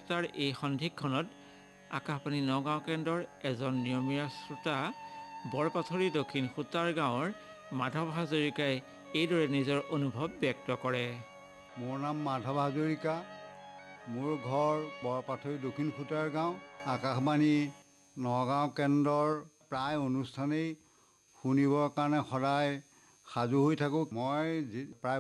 তাৰ এই সন্ধিক্ষণত আকাশবাণী নগাঁও কেন্দ্ৰৰ এজন নিয়মীয়া শ্ৰোতা বৰপাথৰী দক্ষিণ সূতাৰ গাঁৱৰ মাধৱ হাজৰিকাই এইদৰে নিজৰ অনুভৱ ব্যক্ত কৰে। মোৰ নাম মাধৱ হাজৰিকা। মোৰ ঘৰ বৰপাথৰী দক্ষিণ সূতাৰ গাঁও। আকাশবাণী নগাঁও কেন্দ্ৰৰ প্ৰায় অনুষ্ঠানেই শুনিবৰ কাৰণে সদায় সাজু হৈ থাকোঁ। মই প্ৰায়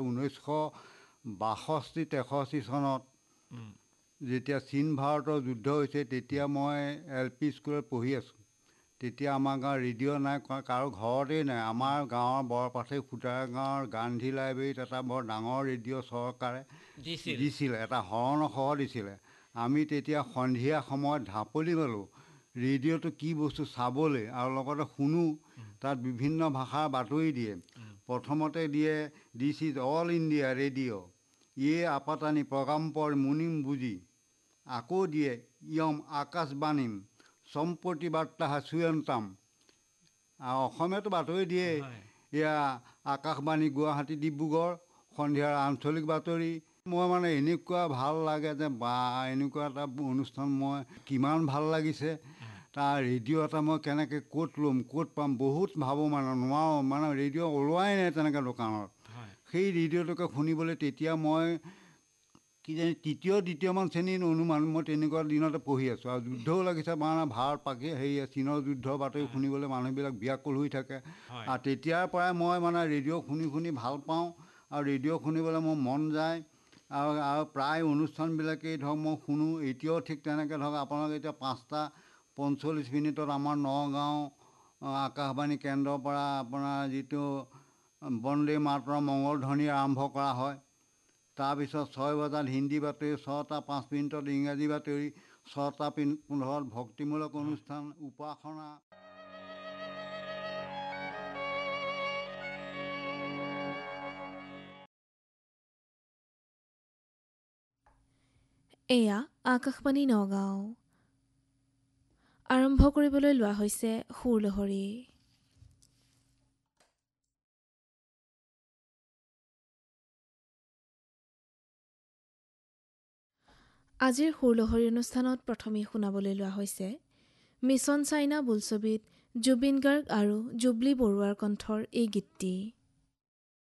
1962-63 চনত যেতিয়া চীন ভাৰতৰ যুদ্ধ হৈছে তেতিয়া মই LP স্কুলত পঢ়ি আছোঁ। তেতিয়া আমাৰ গাঁৱৰ ৰেডিঅ' নাই, কাৰো ঘৰতেই নাই। আমাৰ গাঁৱৰ বৰপাথৰী সূতাৰ গাঁৱৰ গান্ধী লাইব্ৰেৰীত এটা বৰ ডাঙৰ ৰেডিঅ' চৰকাৰে দিছিলে, এটা হৰণসহ দিছিলে। আমি তেতিয়া সন্ধিয়া সময়ত ঢাপলি মেলোঁ ৰেডিঅ'টো কি বস্তু চাবলৈ, আৰু লগতে শুনো তাত বিভিন্ন ভাষাৰ বাতৰি দিয়ে। প্ৰথমতে দিয়ে this is all India radio', ইয়ে আপাতানি প্ৰগ্ৰাম পৰ মুনিম বুজি। আকৌ দিয়ে ইয়ম আকাশবাণীম সম্প্ৰতি বাৰ্তা সুয়ন্তাম। আৰু অসমীয়াতো বাতৰি দিয়ে, এয়া আকাশবাণী গুৱাহাটী ডিব্ৰুগড় সন্ধিয়াৰ আঞ্চলিক বাতৰি। মই মানে এনেকুৱা ভাল লাগে যে বা এনেকুৱা এটা অনুষ্ঠান মই কিমান ভাল লাগিছে। তাৰ ৰেডিঅ' এটা মই কেনেকৈ ক'ত ল'ম, ক'ত পাম, বহুত ভাবোঁ, মানে নোৱাৰোঁ, মানে ৰেডিঅ' ওলোৱাই নাই তেনেকৈ দোকানত। সেই ৰেডিঅ'টোকে শুনিবলৈ তেতিয়া মই কিজানি দ্বিতীয়মান শ্ৰেণীৰ অনুমান, মই তেনেকুৱা দিনতে পঢ়ি আছোঁ। আৰু যুদ্ধও লাগিছে, মানে চীনৰ যুদ্ধৰ বাতৰি শুনিবলৈ মানুহবিলাক ব্যাকুল হৈ থাকে। আৰু তেতিয়াৰ পৰাই মই মানে ৰেডিঅ' শুনি ভাল পাওঁ, আৰু ৰেডিঅ' শুনিবলৈ মোৰ মন যায়। আৰু প্ৰায় অনুষ্ঠানবিলাকেই ধৰক মই শুনো এতিয়াও। ঠিক তেনেকৈ ধৰক আপোনালোকে এতিয়া 5:45 আমাৰ নগাঁও আকাশবাণী কেন্দ্ৰৰ পৰা আপোনাৰ যিটো বন্দে মাতৰম মংগলধ্বনি আৰম্ভ কৰা হয়। তাৰপিছত 6 বজাত হিন্দী বাতৰি, 6:05 ইংৰাজী বাতৰি, 6:15 ভক্তিমূলক অনুষ্ঠান, উপাসনা। এয়া আকাশবাণী নগাঁও। আৰম্ভ কৰিবলৈ লোৱা হৈছে সুৰলহৰী। আজিৰ সুৰলহৰী অনুষ্ঠানত প্ৰথমেই শুনাবলৈ লোৱা হৈছে মিছন চাইনা বোলছবিত জুবিন গাৰ্গ আৰু জুবলি বৰুৱাৰ কণ্ঠৰ এই গীতটি।